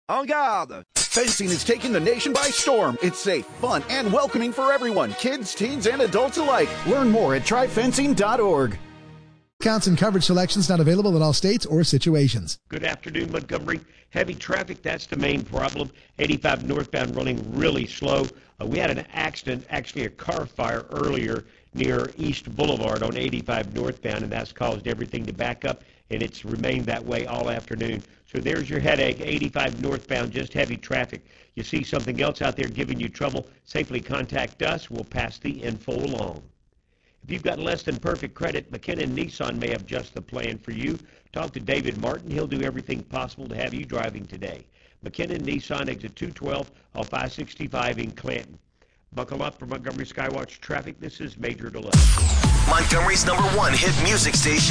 En garde! Fencing is taking the nation by storm. It's safe, fun, and welcoming for everyone, kids, teens, and adults alike. Learn more at tryfencing.org. Counts and coverage selections not available in all states or situations. Good afternoon, Montgomery. Heavy traffic, that's the main problem. 85 northbound running really slow. We had an accident, actually a car fire earlier near East Boulevard on 85 northbound, and that's caused everything to back up, and it's remained that way all afternoon. So there's your headache, 85 northbound, just heavy traffic. You see something else out there giving you trouble, safely contact us. We'll pass the info along. If you've got less than perfect credit, McKinnon Nissan may have just the plan for you. Talk to David Martin. He'll do everything possible to have you driving today. McKinnon Nissan, exit 212 off I-65 in Clanton. Buckle up for Montgomery Skywatch traffic. This is Major Delay. Montgomery's #1 hit music station.